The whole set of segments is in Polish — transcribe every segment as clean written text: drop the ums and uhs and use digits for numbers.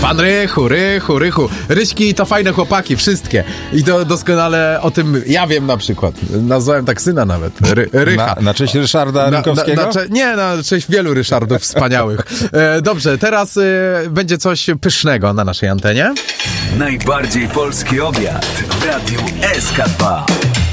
Pan Rychu. Ryśki to fajne chłopaki, wszystkie. I to doskonale o tym ja wiem na przykład. Nazwałem tak syna nawet. Rycha. Na cześć Ryszarda Rynkowskiego? Na cześć wielu Ryszardów wspaniałych. Dobrze, teraz będzie coś pysznego na naszej antenie. Najbardziej polski obiad w Radiu SK2.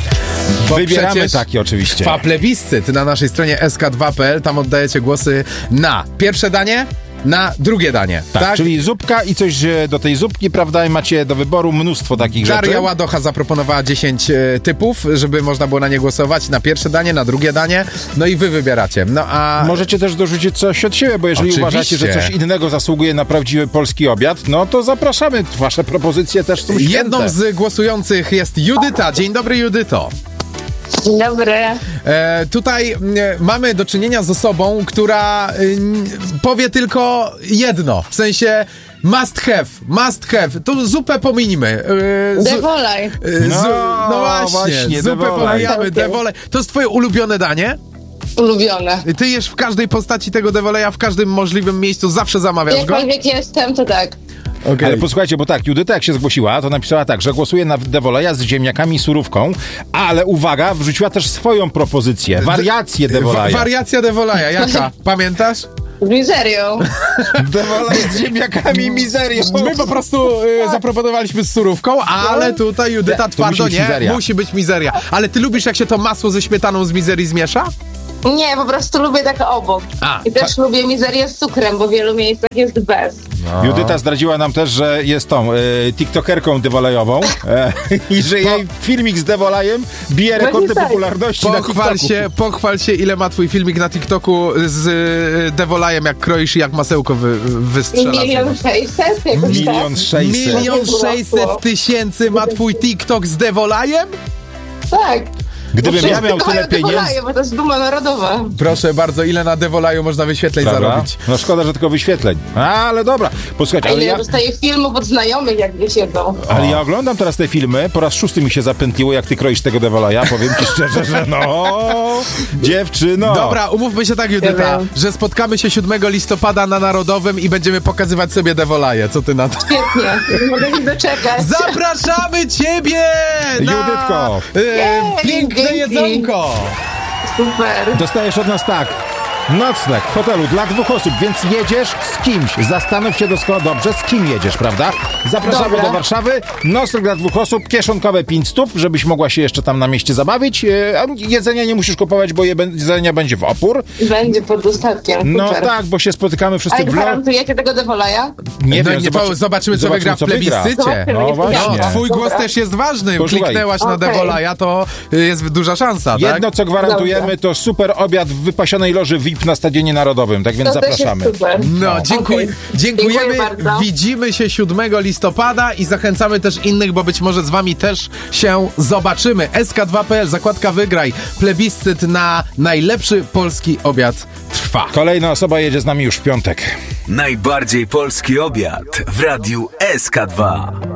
Wybieramy taki oczywiście. Trwa plebiscyt na naszej stronie sk2.pl. Tam oddajecie głosy na pierwsze danie, na drugie danie. Tak, czyli zupka i coś do tej zupki, prawda? I macie do wyboru mnóstwo takich rzeczy. Daria Ładocha zaproponowała 10 typów, żeby można było na nie głosować. Na pierwsze danie, na drugie danie. No i wy wybieracie. No a możecie też dorzucić coś od siebie, bo jeżeli uważacie, że coś innego zasługuje na prawdziwy polski obiad, no to zapraszamy. Wasze propozycje też są święte. Jedną z głosujących jest Judyta. Dzień dobry, Judyto. Dzień dobry. Tutaj mamy do czynienia z osobą, która powie tylko jedno, w sensie must have. To zupę pominimy. Devolaj. No właśnie, zupę pomijamy, devolaj. To jest twoje ulubione danie? Ulubione. Ty jesz w każdej postaci tego devoleja, w każdym możliwym miejscu, zawsze zamawiasz go? Jakkolwiek jestem, to tak. Okay. Ale posłuchajcie, bo tak, Judyta jak się zgłosiła, to napisała tak, że głosuje na devoleja z ziemniakami i surówką, ale uwaga, wrzuciła też swoją propozycję, wariację devoleja. Wariacja devoleja, jaka? Pamiętasz? Z mizerią. Devolej z ziemniakami i mizerią. My po prostu zaproponowaliśmy z surówką, ale tutaj Judyta twardo nie, musi być mizeria. Ale ty lubisz, jak się to masło ze śmietaną z mizerii zmiesza? Nie, po prostu lubię tak obok. I też lubię mizerię z cukrem, bo w wielu miejscach jest bez. No. Judyta zdradziła nam też, że jest tą tiktokerką devolejową i że jej filmik z devolejem bije rekordy popularności na TikToku. Pochwal się, ile ma twój filmik na TikToku z devolejem, jak kroisz i jak masełko wystrzela. 1 600 000 jakoś tak. 1 600 000 ma twój TikTok z devolejem? Tak. Gdybym ja miał tyle pieniędzy... bo to jest duma narodowa. Proszę bardzo, ile na devolaju można wyświetleń zarobić? No szkoda, że tylko wyświetleń. Ale dobra. Posłuchajcie, ale ja dostaję filmów od znajomych, jak gdzieś siedzą. Ale ja oglądam teraz te filmy, po raz 6 mi się zapętliło, jak ty kroisz tego devolaja. Powiem ci szczerze, że dziewczyno. Dobra, umówmy się tak, Judyta, że spotkamy się 7 listopada na Narodowym i będziemy pokazywać sobie devolaje. Co ty na to? Świetnie, nie mogę się doczekać. Zapraszamy ciebie na Judydko. piękne jedzonko. Super. Dostajesz od nas tak. Nocleg w hotelu dla 2 osób, więc jedziesz z kimś. Zastanów się dobrze, z kim jedziesz, prawda? Zapraszamy do Warszawy. Nocleg dla 2 osób, kieszonkowe 500, żebyś mogła się jeszcze tam na mieście zabawić. Jedzenia nie musisz kupować, bo jedzenia będzie w opór. Będzie pod dostatkiem. No tak, bo się spotykamy wszyscy w gwarantujecie tego devoleja? Nie wiem, zobaczymy, co wygra w plebiscycie. No właśnie. Twój głos też jest ważny. Kliknęłaś na devolaja, to jest duża szansa, tak? Jedno, co gwarantujemy, to super obiad w wypasionej loży VIP na Stadionie Narodowym, tak więc zapraszamy. No, dziękujemy. Widzimy się 7 listopada i zachęcamy też innych, bo być może z wami też się zobaczymy. SK2.pl, zakładka wygraj. Plebiscyt na najlepszy polski obiad trwa. Kolejna osoba jedzie z nami już w piątek. Najbardziej polski obiad w Radiu SK2.